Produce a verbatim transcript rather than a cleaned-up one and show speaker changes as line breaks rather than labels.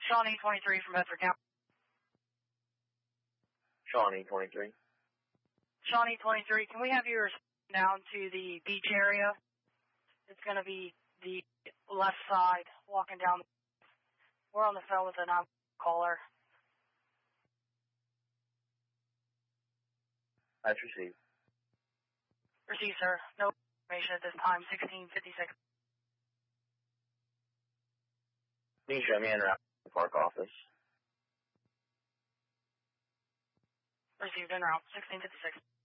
Shawnee twenty-three from Bedford County.
Shawnee twenty-three.
Shawnee twenty-three, can we have you down to the beach area? It's going to be the left side, walking down. We're on the phone with a non-caller.
That's received.
Received, sir. No information at this time, sixteen fifty-six.
Can you show me en route to the park office?
Received en route, sixteen fifty-six.